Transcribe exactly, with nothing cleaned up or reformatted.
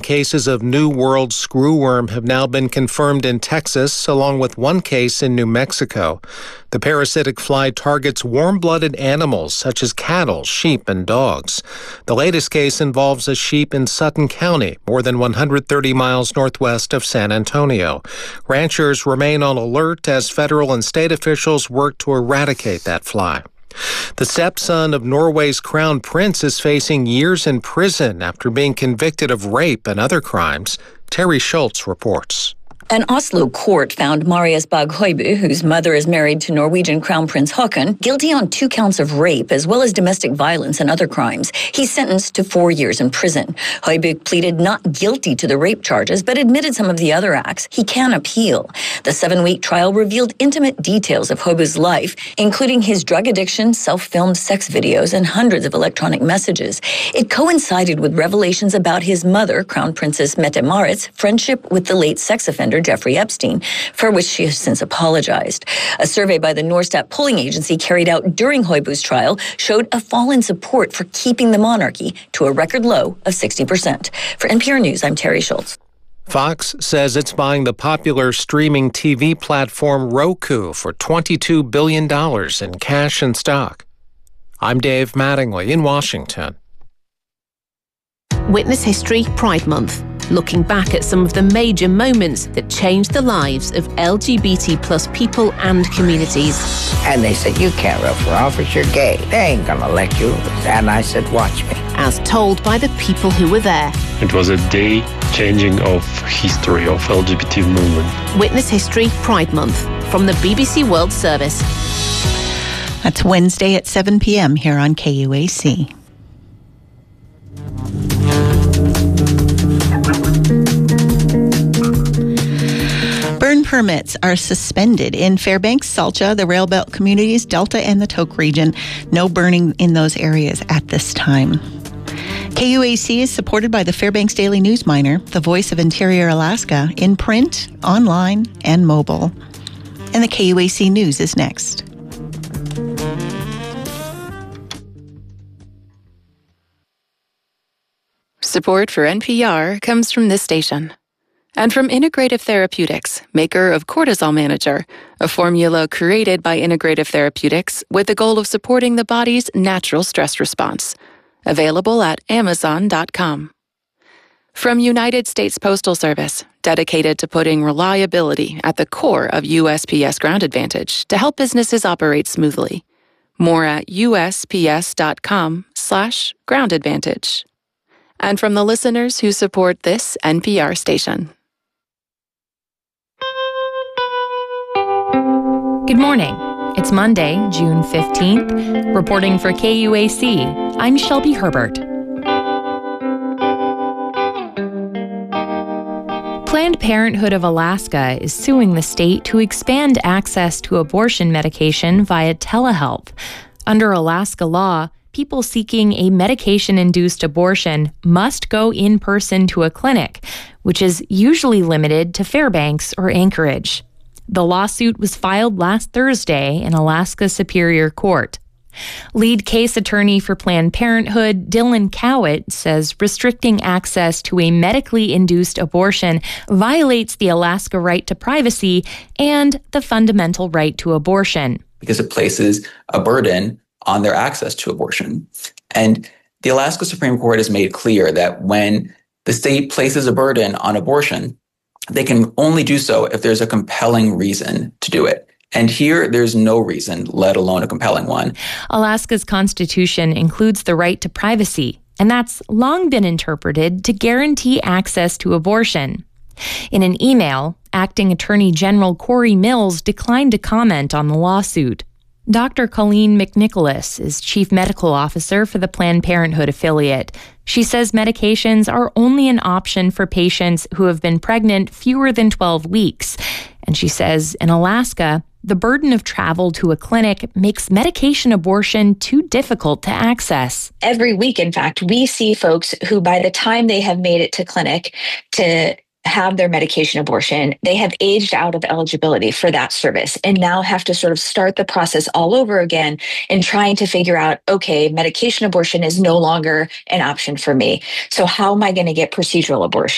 cases of New World screwworm have now been confirmed in Texas, along with one case in New Mexico. The parasitic fly targets warm-blooded animals such as cattle, sheep, and dogs. The latest case involves a sheep in Sutton County, more than one hundred thirty miles northwest of San Antonio. Ranchers remain on alert as federal and state officials work to eradicate that fly. The stepson of Norway's crown prince is facing years in prison after being convicted of rape and other crimes. Terry Schultz reports. An Oslo court found Marius Bag Høibu, whose mother is married to Norwegian Crown Prince Haakon, guilty on two counts of rape as well as domestic violence and other crimes. He's sentenced to four years in prison. Høibu pleaded not guilty to the rape charges, but admitted some of the other acts. He can appeal. The seven-week trial revealed intimate details of Høibu's life, including his drug addiction, self-filmed sex videos, and hundreds of electronic messages. It coincided with revelations about his mother, Crown Princess Mette-Marit's, friendship with the late sex offender Jeffrey Epstein, for which she has since apologized. A survey by the Norstat polling agency carried out during Høibu's trial showed a fall in support for keeping the monarchy to a record low of sixty percent. For N P R News, I'm Terry Schultz. Fox says it's buying the popular streaming T V platform Roku for twenty-two billion dollars in cash and stock. I'm Dave Mattingly in Washington. Witness History Pride Month, looking back at some of the major moments that changed the lives of L G B T plus people and communities. And they said, you can't run for office, you're gay. They ain't gonna let you. And I said, watch me. As told by the people who were there. It was a day changing of history of L G B T movement. Witness History Pride Month from the B B C World Service. That's Wednesday at seven p.m. here on K U A C. Burn permits are suspended in Fairbanks, Salcha, the Rail Belt communities, Delta, and the Tok region. No burning in those areas at this time. K U A C is supported by the Fairbanks Daily News Miner, the voice of Interior Alaska, in print, online, and mobile. And the K U A C News is next. Support for N P R comes from this station. And from Integrative Therapeutics, maker of Cortisol Manager, a formula created by Integrative Therapeutics with the goal of supporting the body's natural stress response. Available at amazon dot com. From United States Postal Service, dedicated to putting reliability at the core of U S P S Ground Advantage to help businesses operate smoothly. More at U S P S dot com slash ground advantage. And from the listeners who support this N P R station. Good morning. It's Monday, June fifteenth. Reporting for K U A C, I'm Shelby Herbert. Planned Parenthood of Alaska is suing the state to expand access to abortion medication via telehealth. Under Alaska law, people seeking a medication-induced abortion must go in person to a clinic, which is usually limited to Fairbanks or Anchorage. The lawsuit was filed last Thursday in Alaska Superior Court. Lead case attorney for Planned Parenthood, Dylan Cowett, says restricting access to a medically induced abortion violates the Alaska right to privacy and the fundamental right to abortion. Because it places a burden on their access to abortion. And the Alaska Supreme Court has made clear that when the state places a burden on abortion, they can only do so if there's a compelling reason to do it. And here, there's no reason, let alone a compelling one. Alaska's constitution includes the right to privacy, and that's long been interpreted to guarantee access to abortion. In an email, Acting Attorney General Corey Mills declined to comment on the lawsuit. Doctor Colleen McNicholas is Chief Medical Officer for the Planned Parenthood affiliate. She says medications are only an option for patients who have been pregnant fewer than twelve weeks. And she says in Alaska, the burden of travel to a clinic makes medication abortion too difficult to access. Every week, in fact, we see folks who by the time they have made it to clinic to have their medication abortion, they have aged out of eligibility for that service and now have to sort of start the process all over again in trying to figure out, okay, medication abortion is no longer an option for me. So how am I going to get procedural abortion?